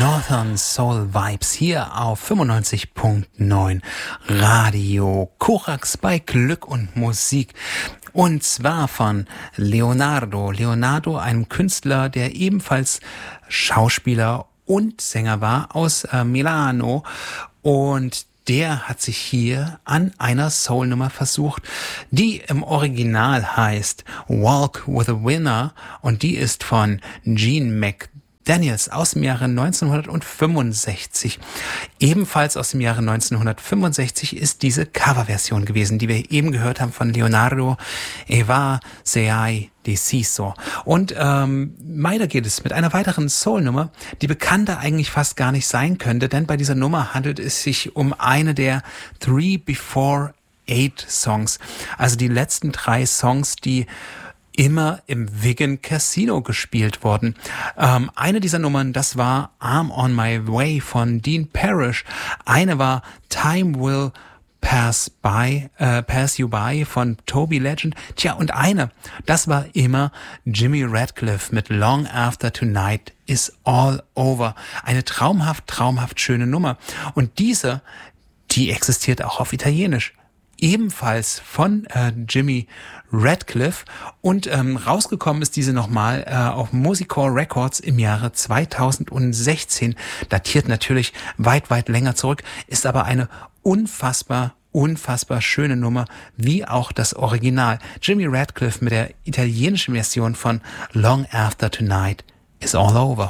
Northern Soul Vibes hier auf 95.9 Radio Korax bei Glück und Musik. Und zwar von Leonardo. Leonardo, einem Künstler, der ebenfalls Schauspieler und Sänger war aus Milano. Und der hat sich hier an einer Soul-Nummer versucht, die im Original heißt Walk with a Winner und die ist von Gene McDaniels aus dem Jahre 1965. Ebenfalls aus dem Jahre 1965 ist diese Coverversion gewesen, die wir eben gehört haben von Leonardo Eva Sei Deciso. Und weiter geht es mit einer weiteren Soul-Nummer, die bekannter eigentlich fast gar nicht sein könnte, denn bei dieser Nummer handelt es sich um eine der 3 Before 8 Songs, also die letzten 3 Songs, die immer im Wigan Casino gespielt wurden. Eine dieser Nummern, das war I'm on My Way von Dean Parrish. Eine war Time Will Pass You By von Toby Legend. Tja, und eine, das war immer Jimmy Radcliffe mit Long After Tonight is All Over. Eine traumhaft schöne Nummer. Und diese, die existiert auch auf Italienisch. Ebenfalls von Jimmy Radcliffe und rausgekommen ist diese nochmal auf Musical Records im Jahre 2016. Datiert natürlich weit länger zurück, ist aber eine unfassbar schöne Nummer, wie auch das Original. Jimmy Radcliffe mit der italienischen Version von Long After Tonight is All Over.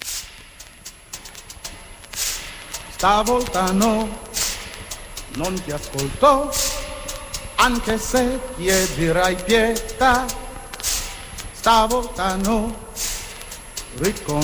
Stavolta no, non ti ascolto, anche se chiederai pietà. Stavolta no, riconosco